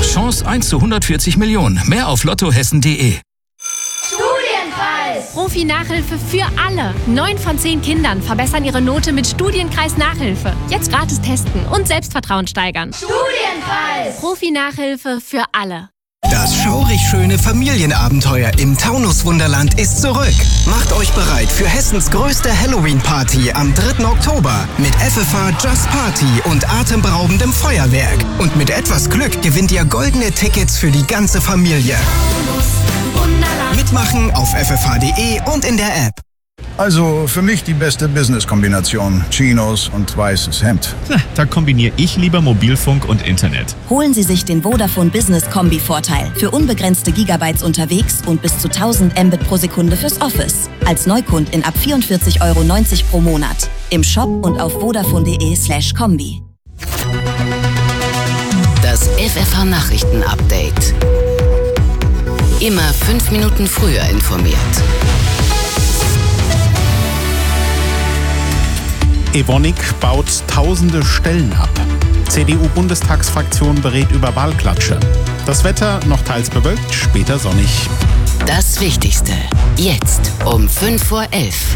Chance 1 zu 140 Millionen. Mehr auf lottohessen.de. Studienkreis! Profi-Nachhilfe für alle. 9 von 10 Kindern verbessern ihre Note mit Studienkreis-Nachhilfe. Jetzt gratis testen und Selbstvertrauen steigern. Studienkreis! Profi-Nachhilfe für alle. Das schaurig schöne Familienabenteuer im Taunus-Wunderland ist zurück. Macht euch bereit für Hessens größte Halloween-Party am 3. Oktober mit FFH Just Party und atemberaubendem Feuerwerk. Und mit etwas Glück gewinnt ihr goldene Tickets für die ganze Familie. Mitmachen auf ffh.de und in der App. Also für mich die beste Business-Kombination. Chinos und weißes Hemd. Da kombiniere ich lieber Mobilfunk und Internet. Holen Sie sich den Vodafone Business Kombi-Vorteil für unbegrenzte Gigabytes unterwegs und bis zu 1000 Mbit pro Sekunde fürs Office. Als Neukundin ab 44,90 € pro Monat. Im Shop und auf vodafone.de/kombi. Das FFH-Nachrichten-Update. Immer 5 Minuten früher informiert. Evonik baut tausende Stellen ab. CDU-Bundestagsfraktion berät über Wahlklatsche. Das Wetter noch teils bewölkt, später sonnig. Das Wichtigste. Jetzt um 5:11 Uhr.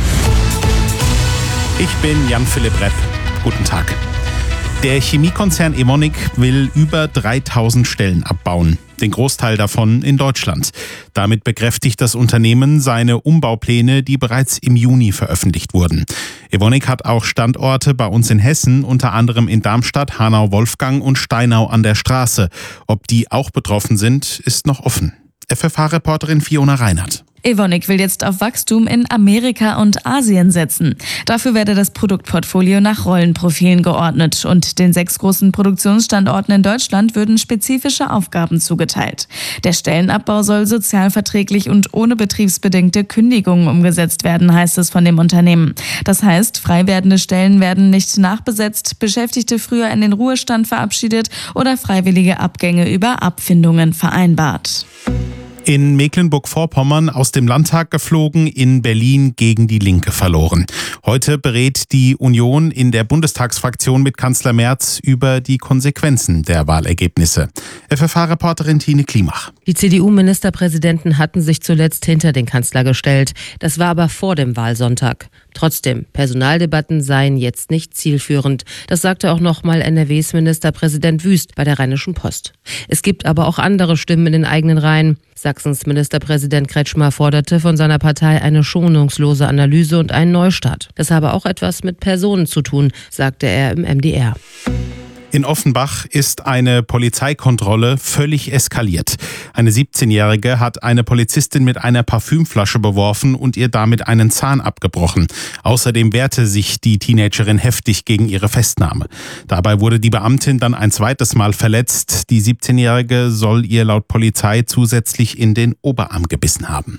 Ich bin Jan-Philipp Repp. Guten Tag. Der Chemiekonzern Evonik will über 3000 Stellen abbauen. Den Großteil davon in Deutschland. Damit bekräftigt das Unternehmen seine Umbaupläne, die bereits im Juni veröffentlicht wurden. Evonik hat auch Standorte bei uns in Hessen, unter anderem in Darmstadt, Hanau-Wolfgang und Steinau an der Straße. Ob die auch betroffen sind, ist noch offen. FFH-Reporterin Fiona Reinhardt. Evonik will jetzt auf Wachstum in Amerika und Asien setzen. Dafür werde das Produktportfolio nach Rollenprofilen geordnet und den 6 großen Produktionsstandorten in Deutschland würden spezifische Aufgaben zugeteilt. Der Stellenabbau soll sozialverträglich und ohne betriebsbedingte Kündigungen umgesetzt werden, heißt es von dem Unternehmen. Das heißt, frei werdende Stellen werden nicht nachbesetzt, Beschäftigte früher in den Ruhestand verabschiedet oder freiwillige Abgänge über Abfindungen vereinbart. In Mecklenburg-Vorpommern aus dem Landtag geflogen, in Berlin gegen die Linke verloren. Heute berät die Union in der Bundestagsfraktion mit Kanzler Merz über die Konsequenzen der Wahlergebnisse. FFH-Reporterin Tine Klimach. Die CDU-Ministerpräsidenten hatten sich zuletzt hinter den Kanzler gestellt. Das war aber vor dem Wahlsonntag. Trotzdem, Personaldebatten seien jetzt nicht zielführend. Das sagte auch nochmal NRWs Ministerpräsident Wüst bei der Rheinischen Post. Es gibt aber auch andere Stimmen in den eigenen Reihen. Sachsens Ministerpräsident Kretschmer forderte von seiner Partei eine schonungslose Analyse und einen Neustart. Das habe auch etwas mit Personen zu tun, sagte er im MDR. In Offenbach ist eine Polizeikontrolle völlig eskaliert. Eine 17-Jährige hat eine Polizistin mit einer Parfümflasche beworfen und ihr damit einen Zahn abgebrochen. Außerdem wehrte sich die Teenagerin heftig gegen ihre Festnahme. Dabei wurde die Beamtin dann ein zweites Mal verletzt. Die 17-Jährige soll ihr laut Polizei zusätzlich in den Oberarm gebissen haben.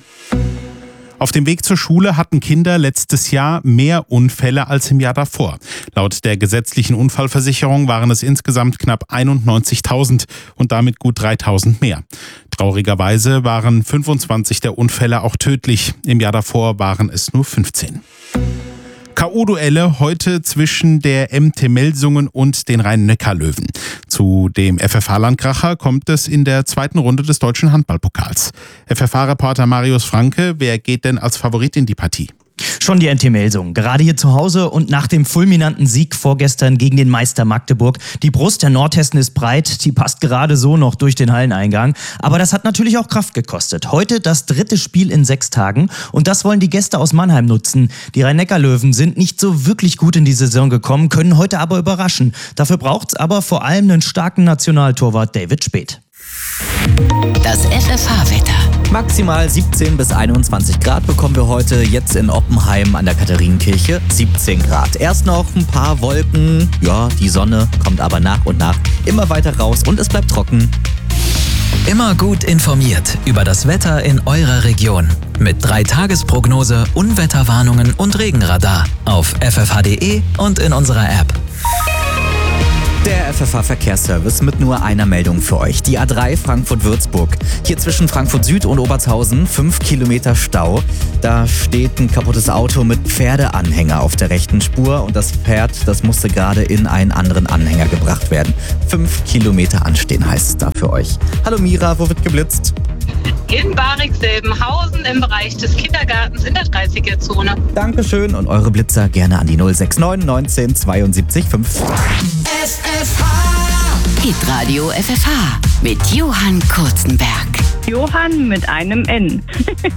Auf dem Weg zur Schule hatten Kinder letztes Jahr mehr Unfälle als im Jahr davor. Laut der gesetzlichen Unfallversicherung waren es insgesamt knapp 91.000 und damit gut 3.000 mehr. Traurigerweise waren 25 der Unfälle auch tödlich. Im Jahr davor waren es nur 15. K.O.-Duelle heute zwischen der MT Melsungen und den Rhein-Neckar-Löwen. Zu dem FFH-Landkracher kommt es in der zweiten Runde des Deutschen Handballpokals. FFH-Reporter Marius Franke, wer geht denn als Favorit in die Partie? Schon die MT Melsungen, gerade hier zu Hause und nach dem fulminanten Sieg vorgestern gegen den Meister Magdeburg. Die Brust der Nordhessen ist breit, die passt gerade so noch durch den Halleneingang. Aber das hat natürlich auch Kraft gekostet. Heute das 3. Spiel in 6 Tagen und das wollen die Gäste aus Mannheim nutzen. Die Rhein-Neckar-Löwen sind nicht so wirklich gut in die Saison gekommen, können heute aber überraschen. Dafür braucht's aber vor allem einen starken Nationaltorwart David Speth. Das FFH-Wetter. Maximal 17 bis 21 Grad bekommen wir heute, jetzt in Oppenheim an der Katharinenkirche 17 Grad. Erst noch ein paar Wolken, ja, die Sonne kommt aber nach und nach immer weiter raus und es bleibt trocken. Immer gut informiert über das Wetter in eurer Region. Mit 3-Tages-Prognose, Unwetterwarnungen und Regenradar auf ffh.de und in unserer App. Der FFH-Verkehrsservice mit nur einer Meldung für euch. Die A3 Frankfurt-Würzburg. Hier zwischen Frankfurt Süd und Obertshausen 5 Kilometer Stau. Da steht ein kaputtes Auto mit Pferdeanhänger auf der rechten Spur und das Pferd, das musste gerade in einen anderen Anhänger gebracht werden. 5 Kilometer anstehen heißt es da für euch. euch. Hallo Mira, wo wird geblitzt? In Barix-Selbenhausen im Bereich des Kindergartens in der 30er-Zone. Dankeschön und eure Blitzer gerne an die 069 19 72 5. FFH! Hitradio FFH mit Johann Kurzenberg. Johann mit einem N.